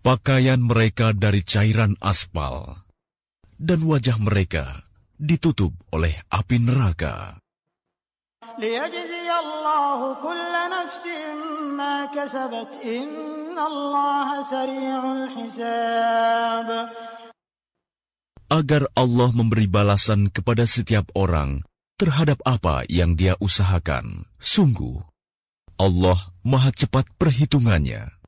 Pakaian mereka dari cairan aspal, dan wajah mereka ditutup oleh api neraka. ليجزي الله كل نفس ما كسبت إن الله سريع الحساب. Agar Allah memberi balasan kepada setiap orang terhadap apa yang dia usahakan. Sungguh, Allah Maha cepat perhitungannya.